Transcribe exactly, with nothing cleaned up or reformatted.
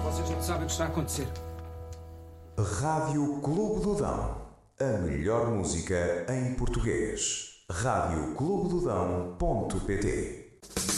Vocês não sabem o que está a acontecer. Rádio Clube do Dão. A melhor música em português. rádio clube do dão ponto pt